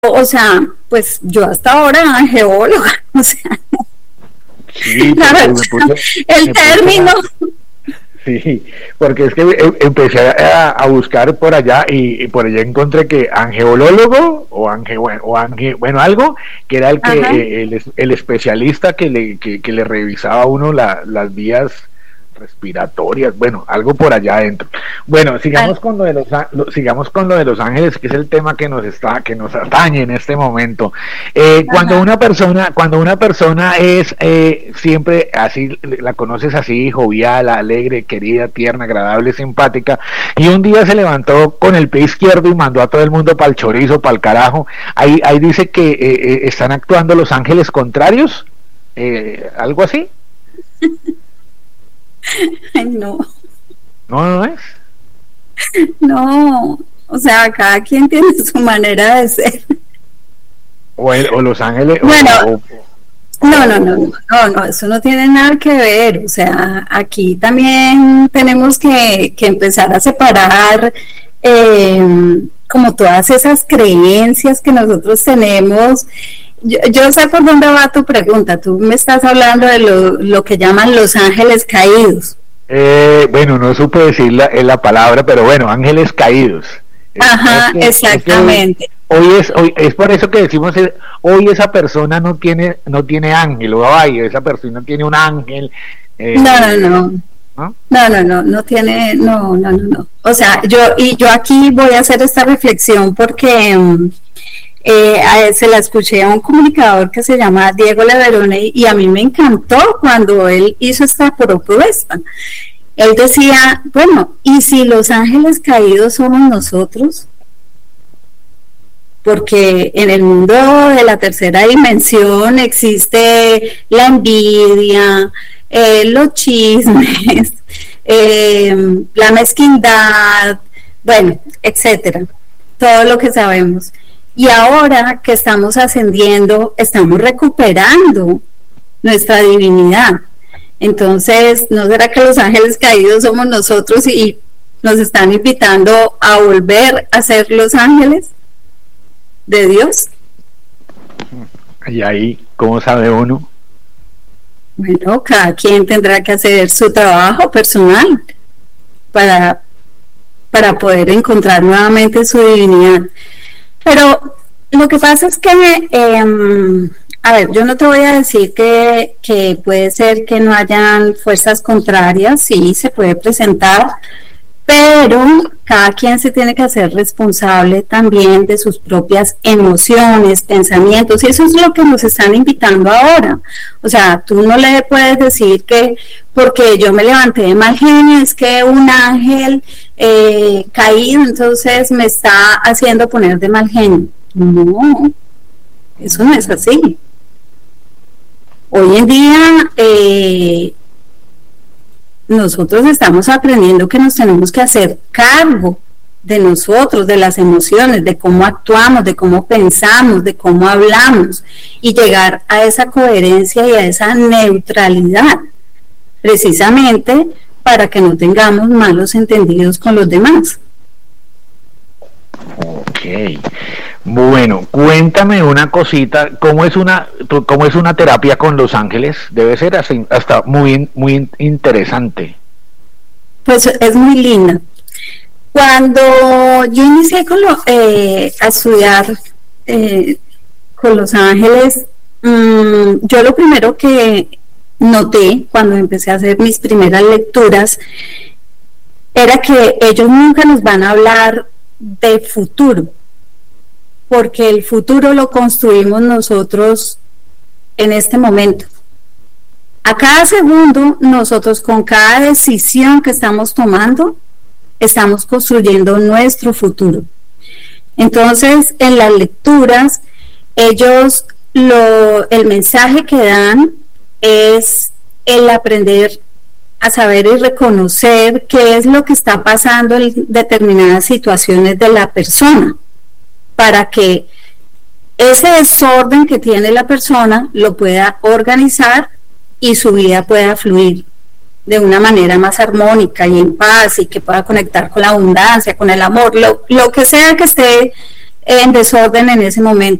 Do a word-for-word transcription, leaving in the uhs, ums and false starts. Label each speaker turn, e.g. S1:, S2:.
S1: o sea, pues yo hasta ahora geóloga, o sea,
S2: Sí,
S1: la
S2: porque
S1: verdad,
S2: me puse,
S1: el
S2: me puse
S1: término,
S2: a, sí, porque es que em- empecé a, a buscar por allá y, y por allá encontré que angeólogo o ange, bueno, o ange, bueno, algo que era el que
S1: ajá,
S2: eh, el, es- el especialista que le, que, que le revisaba a uno la, las vías respiratorias, bueno, algo por allá adentro. Bueno,
S1: al-
S2: sigamos con lo de los á- lo- sigamos con lo de los ángeles, que es el tema que nos está que nos atañe en este momento. Eh, cuando
S1: ajá,
S2: una persona cuando una persona es eh, siempre así, la conoces así, jovial, alegre, querida, tierna, agradable, simpática, y un día se levantó con el pie izquierdo y mandó a todo el mundo para el chorizo, para el carajo, ahí ahí dice que eh, eh, están actuando los ángeles contrarios, eh, algo así.
S1: ay, no,
S2: No, no es.
S1: no, o sea, cada quien tiene su manera de ser.
S2: O, el, o Los Ángeles, o,
S1: Bueno,
S2: o,
S1: no, no, no,
S2: o,
S1: no, no, no, eso no tiene nada que ver, o sea, aquí también tenemos que, que empezar a separar eh, como todas esas creencias que nosotros tenemos. Yo, yo sé por dónde va tu pregunta, tú me estás hablando de lo, lo que llaman los ángeles caídos.
S2: eh, bueno, no supe decir la, la palabra, pero bueno, ángeles caídos. Es, es
S1: Ajá,
S2: que, es que hoy,
S1: exactamente.
S2: hoy es hoy es por eso que decimos eh, hoy esa persona no tiene no tiene ángel, o ay, esa persona tiene un ángel,
S1: No, no,
S2: eh,
S1: no.
S2: ¿no?
S1: No, no, no, no tiene, no, no, no, no. O sea, yo, y yo aquí voy a hacer esta reflexión porque um, eh, a, se la escuché a un comunicador que se llama Diego Leverone y a mí me encantó cuando él hizo esta propuesta. Él decía, bueno, ¿y si los ángeles caídos somos nosotros? Porque en el mundo de la tercera dimensión existe la envidia, eh, los chismes, eh, la mezquindad, bueno, etcétera, todo lo que sabemos. Y ahora que estamos ascendiendo, estamos recuperando nuestra divinidad. Entonces, ¿no será que los ángeles caídos somos nosotros y nos están invitando a volver a ser los ángeles de Dios?
S2: Y ahí, ¿cómo sabe uno?
S1: Bueno, cada quien tendrá que hacer su trabajo personal para, para poder encontrar nuevamente su divinidad. Pero lo que pasa es que, eh, a ver, yo no te voy a decir que, que puede ser que no hayan fuerzas contrarias, sí, se puede presentar, pero cada quien se tiene que hacer responsable también de sus propias emociones, pensamientos, y eso es lo que nos están invitando ahora. O sea, tú no le puedes decir que porque yo me levanté de mal genio, es que un ángel eh, caído, entonces me está haciendo poner de mal genio. No, eso no es así. Hoy en día, eh, nosotros estamos aprendiendo que nos tenemos que hacer cargo de nosotros, de las emociones, de cómo actuamos, de cómo pensamos, de cómo hablamos y llegar a esa coherencia y a esa neutralidad, precisamente para que no tengamos malos entendidos con los demás.
S2: Ok. Bueno, cuéntame una cosita, ¿cómo es una cómo es una terapia con los ángeles? Debe ser así, hasta muy muy interesante.
S1: Pues es muy linda. Cuando yo inicié con lo, eh, a estudiar eh, con los ángeles, mmm, yo lo primero que noté cuando empecé a hacer mis primeras lecturas era que ellos nunca nos van a hablar de futuro, porque el futuro lo construimos nosotros en este momento. A cada segundo, nosotros con cada decisión que estamos tomando, estamos construyendo nuestro futuro. Entonces, en las lecturas, ellos, lo, el mensaje que dan es el aprender a saber y reconocer qué es lo que está pasando en determinadas situaciones de la persona, para que ese desorden que tiene la persona lo pueda organizar y su vida pueda fluir de una manera más armónica y en paz, y que pueda conectar con la abundancia, con el amor, lo, lo que sea que esté en desorden en ese momento.